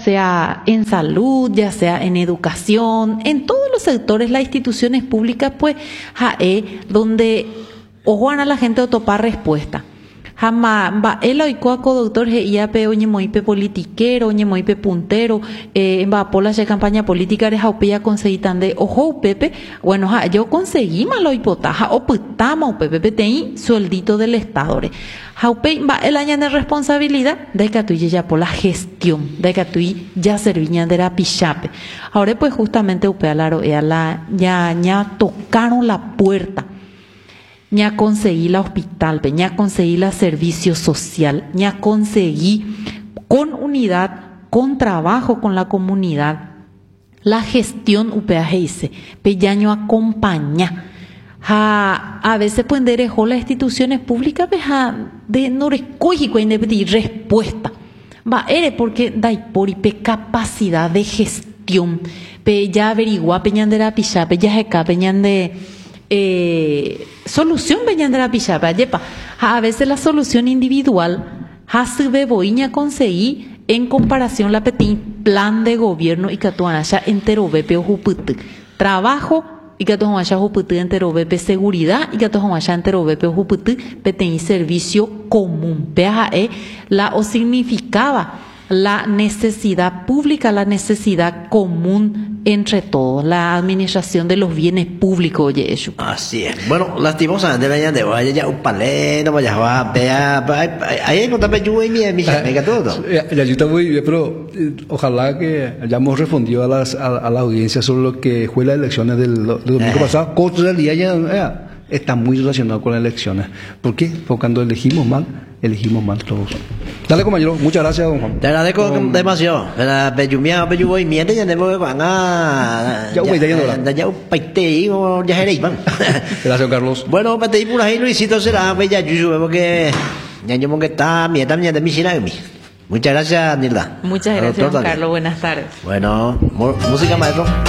sea en salud, ya sea en educación, en todos los sectores, las instituciones públicas, pues, donde ojuan a la gente a topar respuesta. Jamás va el oikuaco doctor IAP oñemoipe politiquero, oñemoipe puntero, va pola de campaña política de jaupilla conseguí tan de ojo pepe, bueno, yo conseguí malo hipotaja o putama pepe teí sueldito del estado. Jaupe va el año de responsabilidad de que tú ya por la gestión, de que tú ya servíña de la pichape. Ahora pues justamente upealaro ya tocaron la puerta. Ya conseguí la hospital, ya conseguí la servicio social, ya conseguí con unidad, con trabajo con la comunidad, la gestión UPAGIC, peñaño acompaña. A veces pueden dejar las instituciones públicas de no recogico y pedir respuesta. Porque por capacidad de gestión, ya averigua peñan de la picha, ya jeca peñan de solución venían de la pichapa, a veces la solución individual se beboiña conseguí en comparación la petit plan de gobierno y catuanaya entero bepe ojuput trabajo y catuanaya ojuput entero bepe seguridad y catuanaya entero bepe ojuput petení servicio común la o significaba la necesidad pública, la necesidad común entre todos, la administración de los bienes públicos, oye, eso. Así es. Bueno, lastimosamente, de vaya ya un paleno, vaya va, ahí no te yo y mi amiga todo. Ya yo está muy bien, pero ojalá que hayamos respondido a la audiencia sobre lo que fue las elecciones del domingo pasado. Cosa del día ya está muy relacionado con las elecciones. ¿Por qué? Porque cuando elegimos mal todos. Dale, compañero, muchas gracias, don Juan. Te agradezco demasiado. La peyumia, y miente, ya no me van a. Ya Gracias, Carlos. Bueno, para ti por ahí, Luisito será, ya yo porque ya yo que está, mi también de mi sinagmi. Muchas gracias, Nilda. Muchas gracias, don Carlos. Buenas tardes. Bueno, música, maestro.